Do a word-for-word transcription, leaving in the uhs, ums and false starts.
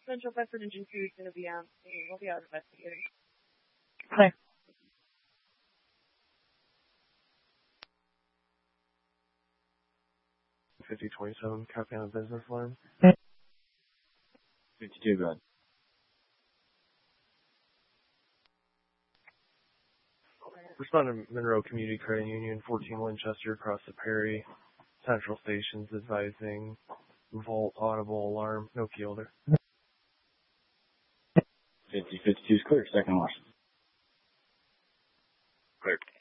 Central Bedford Engine two is going to be on. We'll be out investigating. Hi. fifty twenty-seven, copy on the business line. fifty-two, go ahead. Respond to Monroe Community Credit Union, fourteen Winchester, across the Perry. Central Stations advising Volt audible alarm, no key holder. fifty, fifty-two is clear, second watch. Clear.